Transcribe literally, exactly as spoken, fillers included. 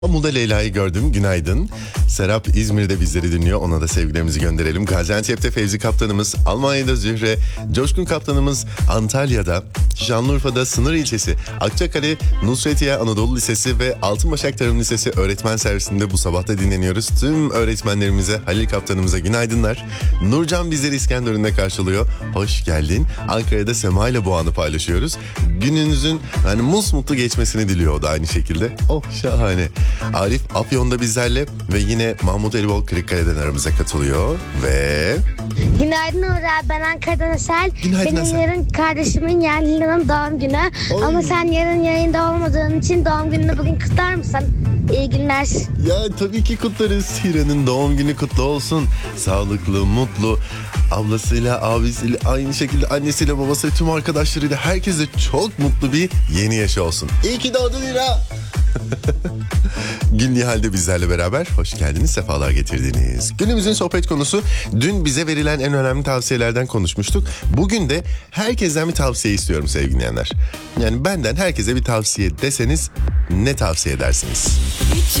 İstanbul'da Leyla'yı gördüm. Günaydın. Serap İzmir'de bizleri dinliyor. Ona da sevgilerimizi gönderelim. Gaziantep'te Fevzi kaptanımız, Almanya'da Zühre, Coşkun kaptanımız, Antalya'da, Şanlıurfa'da Sınır ilçesi, Akçakale, Nusretiye Anadolu Lisesi ve Altınbaşak Tarım Lisesi öğretmen servisinde bu sabah da dinleniyoruz. Tüm öğretmenlerimize, Halil kaptanımıza günaydınlar. Nurcan bizleri İskenderun'da karşılıyor. Hoş geldin. Ankara'da Sema ile bu anı paylaşıyoruz. Gününüzün hani musmutlu geçmesini diliyor o da aynı şekilde. Oh şahane. Arif Afyon'da bizlerle ve yine Mahmut Elibol Kırıkkale'den aramıza katılıyor ve... Günaydın Uğur abi, ben Ankara'dan Asel. Günaydın Benim Asel. yarın kardeşimin yani Hilal'ın doğum günü. Oy. Ama sen yarın yayında olmadığın için doğum gününü bugün kutlar mısın? İyi günler. Ya tabii ki kutlarız. Hira'nın doğum günü kutlu olsun. Sağlıklı, mutlu. Ablasıyla, abisiyle, aynı şekilde annesiyle, babasıyla, tüm arkadaşlarıyla herkese çok mutlu bir yeni yaşı olsun. İyi ki doğdun Hira. Gün Nihal'de bizlerle beraber hoş geldiniz, sefalar getirdiniz. Günümüzün sohbet konusu, dün bize verilen en önemli tavsiyelerden konuşmuştuk. Bugün de herkesten bir tavsiye istiyorum sevgili dinleyenler. Yani benden herkese bir tavsiye deseniz ne tavsiye edersiniz?